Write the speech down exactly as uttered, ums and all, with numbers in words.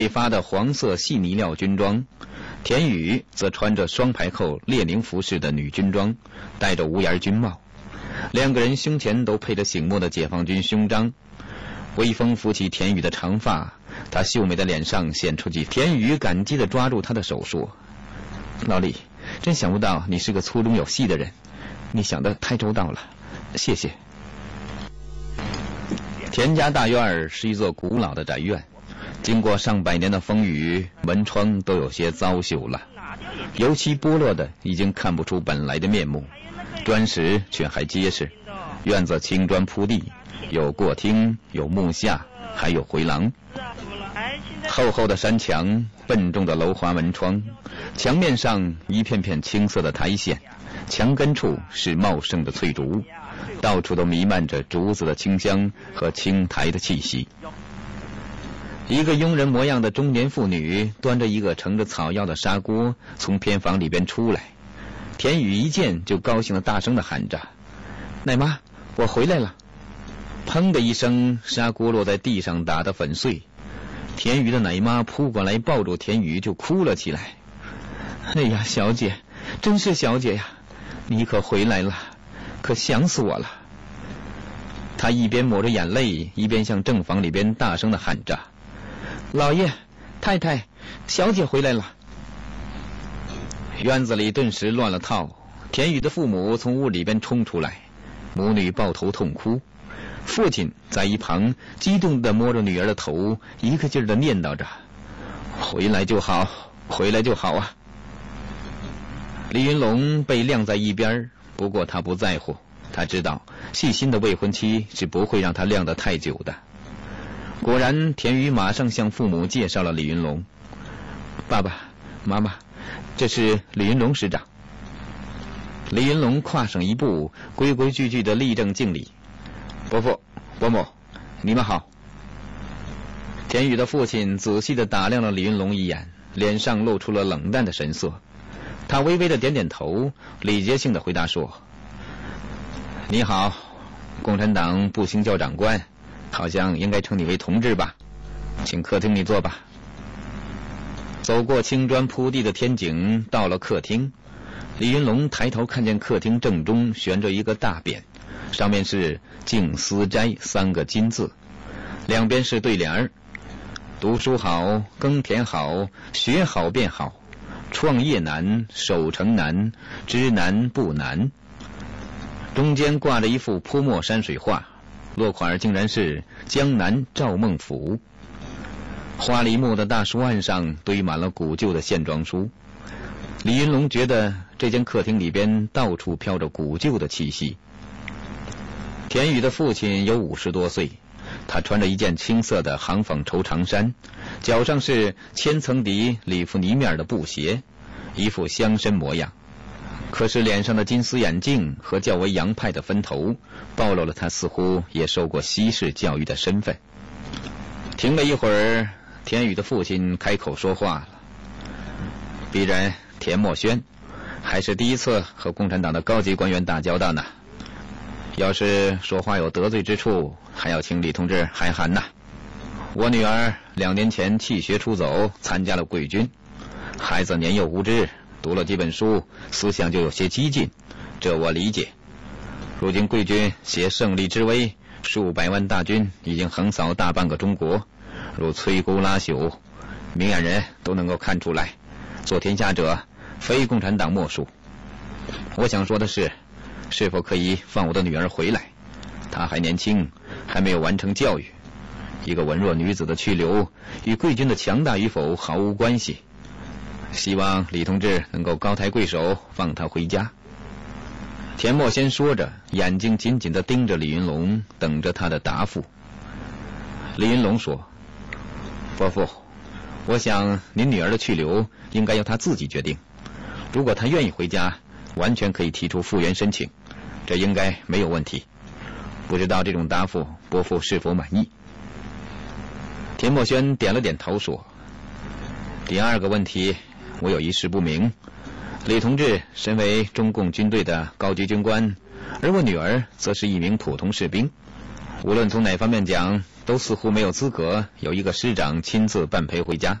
发的黄色细呢料军装，田雨则穿着双排扣列宁服饰的女军装，戴着无檐军帽。两个人胸前都配着醒目的解放军胸章。微风拂起田雨的长发，他秀美的脸上显出几。田雨感激地抓住他的手说：“老李，真想不到你是个粗中有细的人，你想得太周到了，谢谢。”田家大院是一座古老的宅院，经过上百年的风雨，门窗都有些糟朽了，油漆剥落的已经看不出本来的面目，砖石却还结实。院子青砖铺地，有过厅，有木下，还有回廊。厚厚的山墙，笨重的楼花门窗，墙面上一片片青色的苔藓，墙根处是茂盛的翠竹，到处都弥漫着竹子的清香和青苔的气息。一个佣人模样的中年妇女端着一个盛着草药的砂锅从偏房里边出来，田雨一见就高兴地大声地喊着：“奶妈，我回来了！”砰的一声，砂锅落在地上，打得粉碎。田雨的奶妈扑过来抱住田雨就哭了起来：“哎呀，小姐，真是小姐呀，你可回来了，可想死我了。”她一边抹着眼泪，一边向正房里边大声地喊着：“老爷，太太，小姐回来了！”院子里顿时乱了套，田雨的父母从屋里边冲出来，母女抱头痛哭，父亲在一旁激动地摸着女儿的头，一个劲儿地念叨着：“回来就好，回来就好啊！”李云龙被晾在一边，不过他不在乎，他知道细心的未婚妻是不会让他晾得太久的。果然，田雨马上向父母介绍了李云龙：“爸爸妈妈，这是李云龙师长。”李云龙跨上一步，规规矩矩地立正敬礼：“伯父伯母，你们好。”田雨的父亲仔细地打量了李云龙一眼，脸上露出了冷淡的神色。他微微地点点头，礼节性地回答说：“你好，共产党步行教长官，好像应该称你为同志吧，请客厅里坐吧。”走过青砖铺地的天井，到了客厅，李云龙抬头看见客厅正中悬着一个大匾，上面是静思斋三个金字，两边是对联儿：读书好，耕田好，学好便好，创业难，守成难，知难不难。中间挂着一幅泼墨山水画，落款竟然是江南赵孟頫。花梨木的大书案上堆满了古旧的线装书。李云龙觉得这间客厅里边到处飘着古旧的气息。田雨的父亲有五十多岁，他穿着一件青色的行纺绸长衫，脚上是千层底里弗尼面的布鞋，一副乡绅模样。可是脸上的金丝眼镜和较为洋派的分头，暴露了他似乎也受过西式教育的身份。停了一会儿，田雨的父亲开口说话了：“鄙人田墨轩，还是第一次和共产党的高级官员打交道呢。要是说话有得罪之处，还要请李同志海涵呐。我女儿两年前弃学出走，参加了贵军。孩子年幼无知，读了几本书，思想就有些激进，这我理解。如今贵军携胜利之威，数百万大军已经横扫大半个中国，如摧枯拉朽，明眼人都能够看出来，做天下者非共产党莫属。我想说的是，是否可以放我的女儿回来？她还年轻，还没有完成教育。一个文弱女子的去留，与贵军的强大与否毫无关系。希望李同志能够高抬贵手，放她回家。”田墨先说着，眼睛紧紧地盯着李云龙，等着他的答复。李云龙说：“伯父，我想您女儿的去留应该由她自己决定。如果她愿意回家，完全可以提出复员申请，这应该没有问题。不知道这种答复伯父是否满意？”田墨轩点了点头说：“第二个问题我有一事不明。李同志身为中共军队的高级军官，而我女儿则是一名普通士兵。无论从哪方面讲， 都似乎没有资格有一个师长亲自伴陪回家。